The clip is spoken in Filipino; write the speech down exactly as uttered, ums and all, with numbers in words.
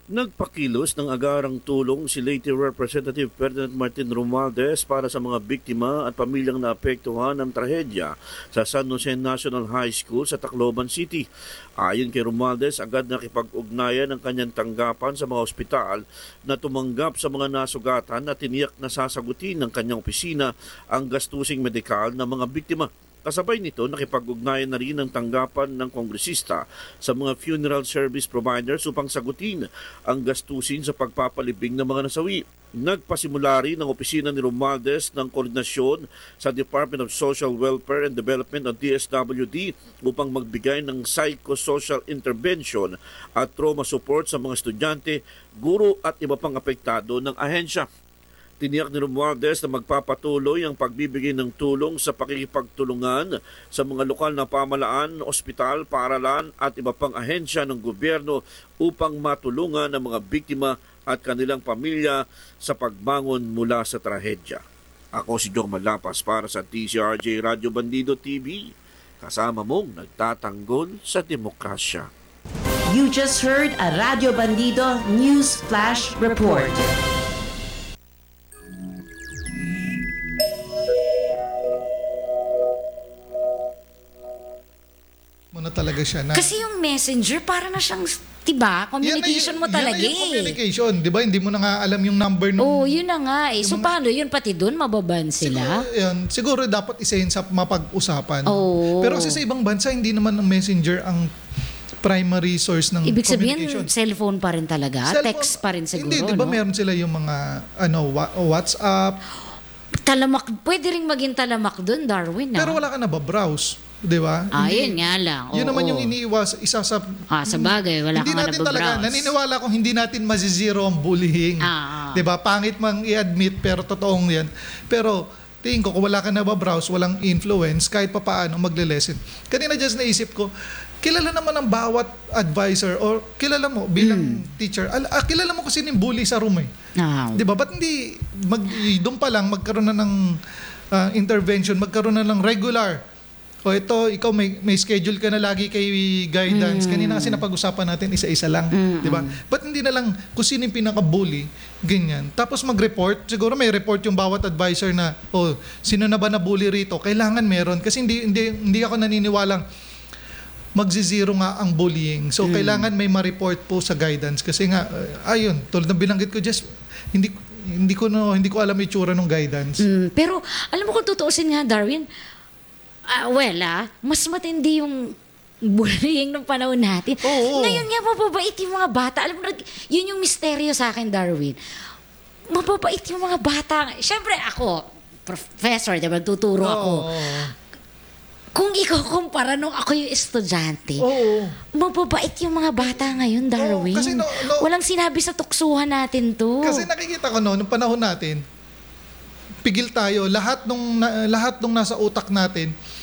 Nagpakilos ng agarang tulong si late Representative Ferdinand Martin Romualdez para sa mga biktima at pamilyang naapektuhan ng trahedya sa San Jose National High School sa Tacloban City. Ayon kay Romualdez, agad nakipag-ugnayan ang kanyang tanggapan sa mga ospital na tumanggap sa mga nasugatan at tiniyak na sasagutin ng kanyang opisina ang gastusing medikal ng mga biktima. Kasabay nito, nakipag-ugnayan na rin ang tanggapan ng kongresista sa mga funeral service providers upang sagutin ang gastusin sa pagpapalibing ng mga nasawi. Nagpasimula rin ang opisina ni Romualdez ng koordinasyon sa Department of Social Welfare and Development o D S W D upang magbigay ng psychosocial intervention at trauma support sa mga estudyante, guro at iba pang apektado ng ahensya. Tiniyak ni Romualdez na magpapatuloy ang pagbibigay ng tulong sa pakikipagtulungan sa mga lokal na pamahalaan, ospital, paaralan at iba pang ahensya ng gobyerno upang matulungan ang mga biktima at kanilang pamilya sa pagbangon mula sa trahedya. Ako si Jong Malapas para sa T C R J Radio Bandido T V, kasama mong nagtatanggol sa demokrasya. You just heard a Radio Bandido News Flash Report. Mo na talaga siya na Kasi yung messenger, para na siyang, diba, communication yan na, mo talaga yan na yung eh. communication, di ba? Hindi mo na nga alam yung number ng... Oo, oh, yun na nga eh. So, paano yun? Pati doon, mababan sila? Siguro, yan, siguro dapat isahin sa mapag-usapan. Oo. Pero kasi sa ibang bansa, hindi naman ang messenger ang primary source ng Ibig sabihin, communication. cellphone pa rin talaga? Cellphone- Text pa rin siguro, Hindi, di ba no? meron sila yung mga ano wa- WhatsApp, Talamak, pwede rin maging talamak doon, Darwin. Ah. pero wala ka na ba-browse, di ba? Ah, Hindi- yun nga lang. Yun Oo. naman yung iniiwas, isa sa... Ah, sa bagay, wala hindi ka nga natin talaga, nababrowse. naniniwala kung hindi natin mazizero ang bullying. Ah, ah. Di ba? Pangit mang i-admit, pero totoong yan. Pero, tingin ko, kung wala ka na ba-browse, walang influence, kahit pa paano, magle-lesson. Kanina just naisip ko, kilala naman ang bawat advisor or kilala mo bilang Mm. teacher, al- ah, kilala mo kasi yung bully sa room eh. Ah. Di ba? Ba't hindi, mag, doon pa lang, magkaroon na ng ah, intervention, magkaroon na ng regular. O ito, ikaw may, may schedule ka na lagi kay guidance. Mm. Kanina kasi napag-usapan natin isa-isa lang. Mm, Di ba? Ba't hindi na lang kung sino yung pinaka-bully, ganyan. Tapos mag-report, siguro may report yung bawat advisor na, oh, sino na ba na-bully rito? Kailangan meron. Kasi hindi, hindi, hindi ako naniniwalang magzizero nga ang bullying. So, kailangan may ma-report po sa guidance. Kasi nga, uh, ayun, tulad ng binanggit ko, just, hindi, hindi ko no, hindi ko alam yung tsura ng guidance. Mm, pero, alam mo kung tutuusin nga, Darwin, ah, well, ah, mas matindi yung bullying ng panahon natin. Oo. Ngayon nga, mababait yung mga bata. Alam mo, nag- yun yung misteryo sa akin, Darwin. Mababait yung mga bata. Siyempre, ako, professor, diba, tuturo ako. Oo. Kung ikaw kumpara nung ako yung estudyante, Oo. mababait yung mga bata ngayon, Darwin. kasi no- no- Walang sinabi sa tuksuhan natin to. Kasi nakikita ko no, nung panahon natin, pigil tayo, lahat nung na- lahat nung nasa utak natin,